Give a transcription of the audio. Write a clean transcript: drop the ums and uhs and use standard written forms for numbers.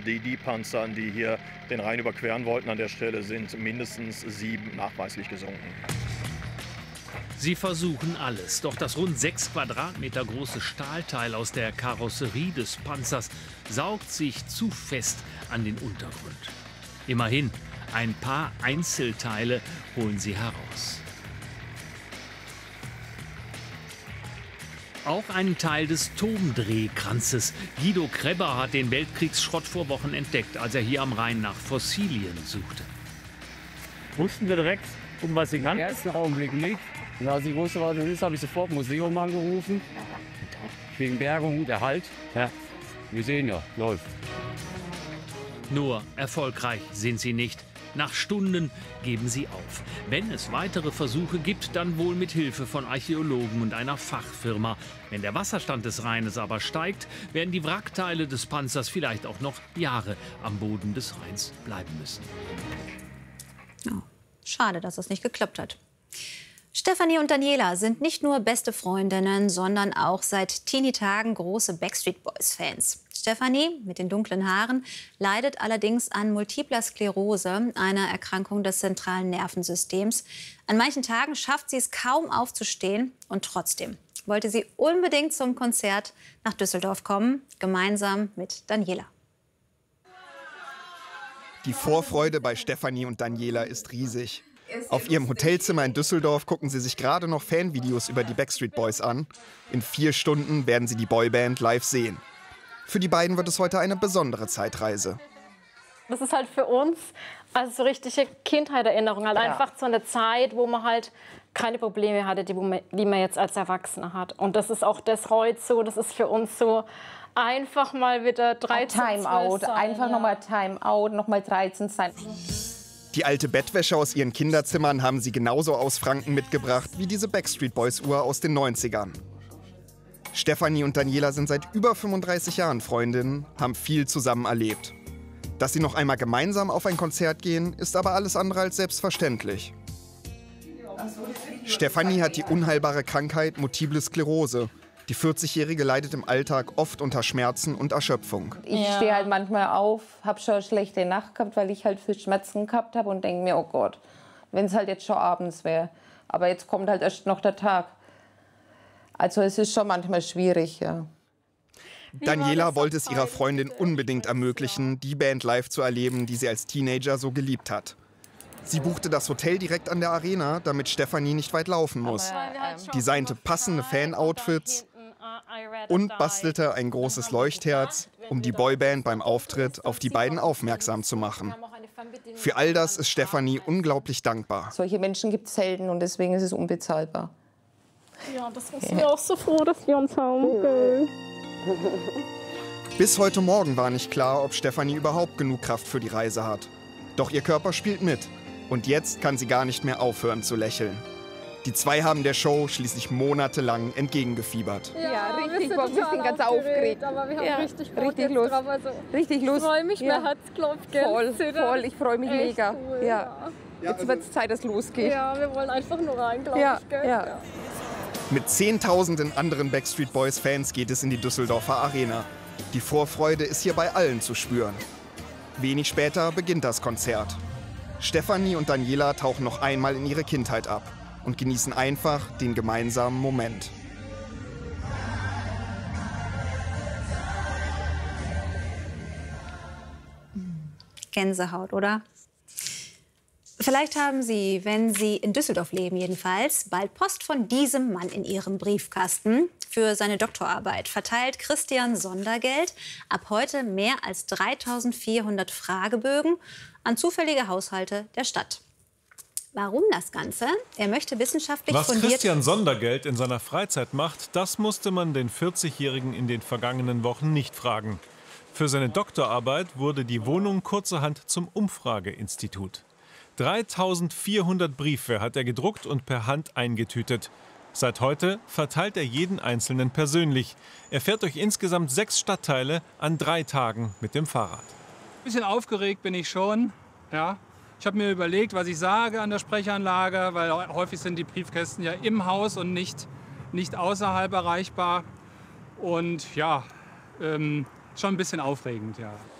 die Panzern, die hier den Rhein überqueren wollten an der Stelle, sind mindestens 7 nachweislich gesunken. Sie versuchen alles, doch das rund 6 Quadratmeter große Stahlteil aus der Karosserie des Panzers saugt sich zu fest an den Untergrund. Immerhin, ein paar Einzelteile holen sie heraus. Auch einen Teil des Turmdrehkranzes. Guido Krebber hat den Weltkriegsschrott vor Wochen entdeckt, als er hier am Rhein nach Fossilien suchte. Wussten wir direkt, um was sie kann? Im ersten Augenblick nicht. Und als ich wusste, was das ist, habe ich sofort Museum angerufen. Wegen Bergung, Erhalt. Ja, wir sehen ja, läuft. Nur erfolgreich sind sie nicht. Nach Stunden geben sie auf. Wenn es weitere Versuche gibt, dann wohl mit Hilfe von Archäologen und einer Fachfirma. Wenn der Wasserstand des Rheines aber steigt, werden die Wrackteile des Panzers vielleicht auch noch Jahre am Boden des Rheins bleiben müssen. Oh, schade, dass das nicht geklappt hat. Stefanie und Daniela sind nicht nur beste Freundinnen, sondern auch seit Teenie-Tagen große Backstreet Boys-Fans. Stefanie mit den dunklen Haaren leidet allerdings an Multipler Sklerose, einer Erkrankung des zentralen Nervensystems. An manchen Tagen schafft sie es kaum aufzustehen und trotzdem wollte sie unbedingt zum Konzert nach Düsseldorf kommen, gemeinsam mit Daniela. Die Vorfreude bei Stefanie und Daniela ist riesig. Auf ihrem Hotelzimmer in Düsseldorf gucken sie sich gerade noch Fanvideos über die Backstreet Boys an. In 4 Stunden werden sie die Boyband live sehen. Für die beiden wird es heute eine besondere Zeitreise. Das ist halt für uns also so richtige Kindheitserinnerung. Halt einfach so eine Zeit, wo man halt keine Probleme hatte, die man jetzt als Erwachsener hat. Und das ist auch das heute so. Das ist für uns so einfach mal wieder 13 Timeout. sein, Einfach nochmal Timeout, nochmal 13 sein. Die alte Bettwäsche aus ihren Kinderzimmern haben sie genauso aus Franken mitgebracht wie diese Backstreet Boys Uhr aus den 90ern. Stefanie und Daniela sind seit über 35 Jahren Freundinnen, haben viel zusammen erlebt. Dass sie noch einmal gemeinsam auf ein Konzert gehen, ist aber alles andere als selbstverständlich. Stefanie hat die unheilbare Krankheit Multiple Sklerose. Die 40-Jährige leidet im Alltag oft unter Schmerzen und Erschöpfung. Ich stehe halt manchmal auf, habe schon eine schlechte Nacht gehabt, weil ich halt viel Schmerzen gehabt habe und denke mir, oh Gott, wenn es halt jetzt schon abends wäre. Aber jetzt kommt halt erst noch der Tag. Also es ist schon manchmal schwierig, ja. Daniela wollte es ihrer Freundin unbedingt ermöglichen, die Band live zu erleben, die sie als Teenager so geliebt hat. Sie buchte das Hotel direkt an der Arena, damit Stefanie nicht weit laufen muss. Designte passende Fan-Outfits und bastelte ein großes Leuchtherz, um die Boyband beim Auftritt auf die beiden aufmerksam zu machen. Für all das ist Stefanie unglaublich dankbar. Solche Menschen gibt es selten und deswegen ist es unbezahlbar. Ja, das sind wir auch so froh, dass wir uns haben. Okay. Bis heute Morgen war nicht klar, ob Stefanie überhaupt genug Kraft für die Reise hat. Doch ihr Körper spielt mit. Und jetzt kann sie gar nicht mehr aufhören zu lächeln. Die zwei haben der Show schließlich monatelang entgegengefiebert. Ja, richtig Bock, wir sind ganz aufgeregt. Aber wir haben richtig Bock richtig jetzt Lust. drauf. Also, richtig Lust. Ich freue mich, ja. mein Herz klopft. Voll, ich freue mich echt mega. cool, ja. Jetzt wird es Zeit, dass es losgeht. Ja, wir wollen einfach nur rein, glaube ich. Gell? Ja. Mit Zehntausenden anderen Backstreet Boys-Fans geht es in die Düsseldorfer Arena. Die Vorfreude ist hier bei allen zu spüren. Wenig später beginnt das Konzert. Stefanie und Daniela tauchen noch einmal in ihre Kindheit ab und genießen einfach den gemeinsamen Moment. Gänsehaut, oder? Vielleicht haben Sie, wenn Sie in Düsseldorf leben jedenfalls, bald Post von diesem Mann in Ihrem Briefkasten. Für seine Doktorarbeit verteilt Christian Sondergeld ab heute mehr als 3.400 Fragebögen an zufällige Haushalte der Stadt. Warum das Ganze? Er möchte wissenschaftlich fundiert... Was Christian Sondergeld in seiner Freizeit macht, das musste man den 40-Jährigen in den vergangenen Wochen nicht fragen. Für seine Doktorarbeit wurde die Wohnung kurzerhand zum Umfrageinstitut. 3.400 Briefe hat er gedruckt und per Hand eingetütet. Seit heute verteilt er jeden einzelnen persönlich. Er fährt durch insgesamt 6 Stadtteile an 3 Tagen mit dem Fahrrad. Ein bisschen aufgeregt bin ich schon. Ja. Ich habe mir überlegt, was ich sage an der Sprechanlage, weil häufig sind die Briefkästen ja im Haus und nicht außerhalb erreichbar. Und ja, schon ein bisschen aufregend, ja.